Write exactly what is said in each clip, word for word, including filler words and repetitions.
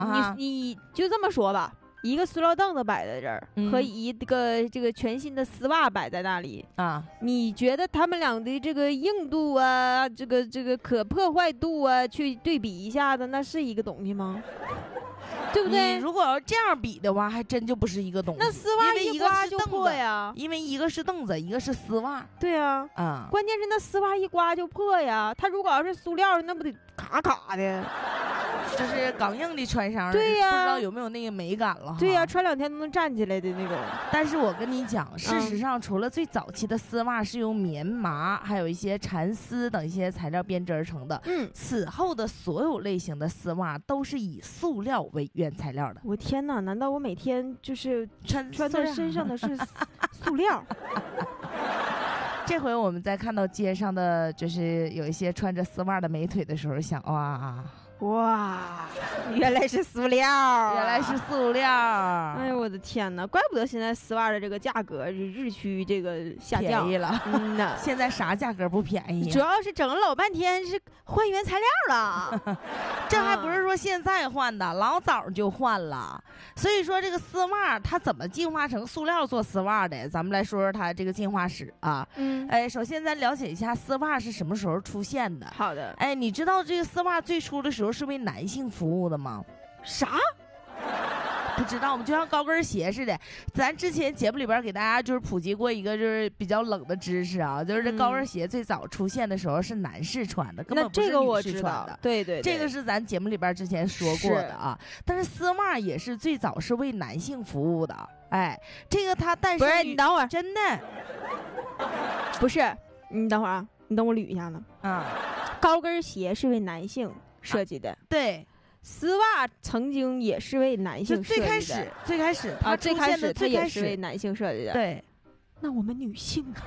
啊、 你你就这么说吧，一个塑料凳子摆在这儿、 嗯、 和一个这个全新的丝袜摆在那里啊， 你觉得他们俩的这个硬度啊，这个这个可破坏度啊，去对比一下子，那是一个东西吗？对不对？ 你如果要这样比的话，还真就不是一个东西。 那丝袜一刮就破呀， 因为一个是凳子，一个是丝袜。 对啊， 啊、嗯， 关键是那丝袜一刮就破呀。它如果要是塑料，那不得卡卡的？ 就是刚硬的穿上， 对呀， 不知道有没有那个美感了。 对呀，穿两天都能站起来的那种。 但是我跟你讲，事实上，除了最早期的丝袜是用棉麻，还有一些蚕丝等一些材料编织而成的， 嗯， 此后的所有类型的丝袜都是以塑料为原材料的。 我天哪，难道我每天就是穿穿在身上的是塑料？ 这回我们在看到街上的就是有一些穿着丝袜的美腿的时候，想哇哇，原来是塑料， 原来是塑料。 哎呦我的天哪，怪不得现在丝袜的这个价格日趋这个下降便宜了。 嗯呐， 现在啥价格不便宜、啊？ 主要是整了老半天是换原材料了。 这还不是说现在换的，老早就换了。所以说这个丝袜它怎么进化成塑料做丝袜的？咱们来说说它这个进化史啊。 嗯， 哎，首先咱了解一下丝袜是什么时候出现的。 好的。 哎，你知道这个丝袜最初的时候是为男性服务的吗？ 啥？ 不知道，我们就像高跟鞋似的。咱之前节目里边给大家就是普及过一个就是比较冷的知识啊，就是这高跟鞋最早出现的时候是男士穿的，嗯、根本不是女士穿的。 对 对, 对， 这个是咱节目里边之前说过的啊。但是丝袜也是最早是为男性服务的。哎，这个它诞生于…… 不是，你等会儿， 真的不是，你等会儿啊，你等我捋一下呢。 啊， 高跟鞋是为男性设计的， 啊、对。 丝袜曾经也是为男性设计的， 最开始最开始啊，最开始它也是为男性设计的。 对， 那我们女性呢？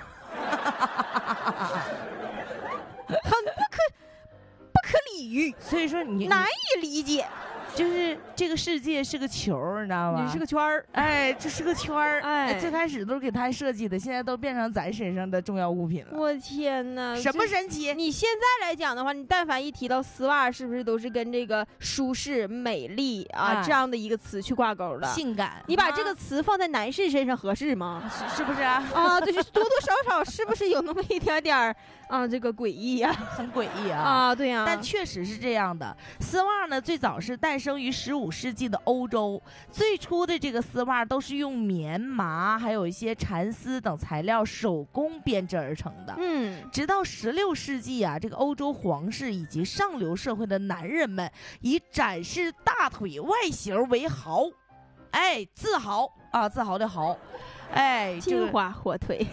很不可不可理喻， 所以说你难以理解。 就是这个世界是个球，你知道吗？ 你是个圈儿， 哎，这是个圈儿， 哎， 最开始都是给他设计的，现在都变成咱身上的重要物品了。 我天哪， 什么神奇？ 你现在来讲的话，你但凡一提到丝袜，是不是都是跟这个舒适、美丽啊、哎、这样的一个词去挂钩的？ 性感。 你把这个词放在男士身上合适吗？ 是是不是啊？ 啊，对，多多少少是不是有那么一点点儿啊，这个诡异呀， 很诡异啊！ 啊，对呀、啊。 但确实是这样的。丝袜呢，最早是诞生于十五世纪的欧洲，最初的这个丝袜都是用棉麻，还有一些蚕丝等材料手工编织而成的。 嗯， 直到十六世纪啊，这个欧洲皇室以及上流社会的男人们以展示大腿外形为豪，哎，自豪啊，自豪的豪，哎， 金华火腿。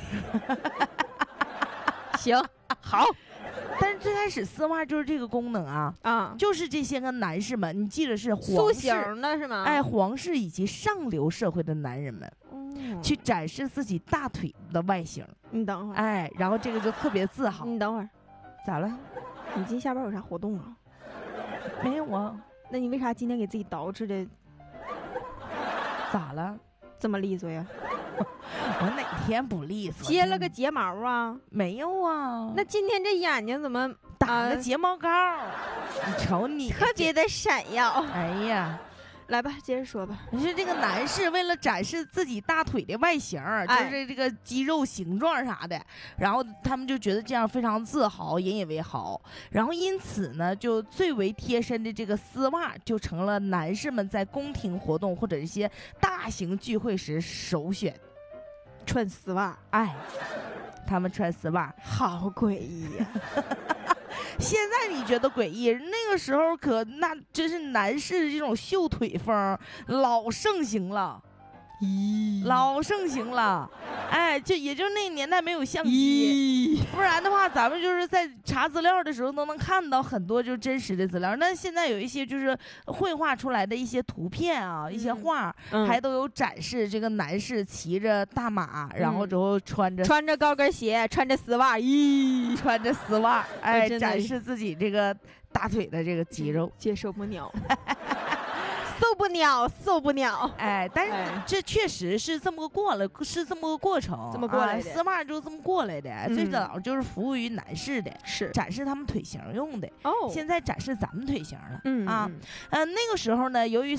行，好。 但是最开始丝袜就是这个功能啊， 啊， 就是这些个男士们，你记得是皇室塑形的是吗？ 哎，皇室以及上流社会的男人们， 嗯， 去展示自己大腿的外形。 你等会儿， 哎，然后这个就特别自豪。 你等会儿， 咋了？ 你今下班有啥活动啊？ 没有啊。 那你为啥今天给自己捯饬的？ 咋了？ 这么利索呀？ 我哪天不利索？ 接了个睫毛啊？ 没有啊。 那今天这眼睛怎么打个睫毛膏？啊、你瞅你， 特别的闪耀。 哎呀， 来吧，接着说吧。 你说这个男士为了展示自己大腿的外形，哎、就是这个肌肉形状啥的，然后他们就觉得这样非常自豪，引以为豪。然后因此呢，就最为贴身的这个丝袜就成了男士们在宫廷活动或者一些大型聚会时首选。 穿丝袜， 哎，他们穿丝袜， 好诡异呀、 啊！现在你觉得诡异，那个时候可那真是男士这种秀腿风老盛行了，咦，老盛行了。哎，就也就那个年代没有相机，不然的话，咱们就是在查资料的时候都能看到很多就真实的资料。但现在有一些就是绘画出来的一些图片啊，嗯、一些画，嗯、还都有展示这个男士骑着大马，嗯、然后之后穿着穿着高跟鞋，穿着丝袜，咦， 穿着丝袜，哎，展示自己这个大腿的这个肌肉， 接受不了。受不了，受不了！ 哎，但是这确实是这么个过了，是这么个过程， 这么过来的。 丝袜就这么过来的， 嗯、 最早就是服务于男士的， 是展示他们腿型用的。 哦， 现在展示咱们腿型了。 嗯啊，呃，那个时候呢，由于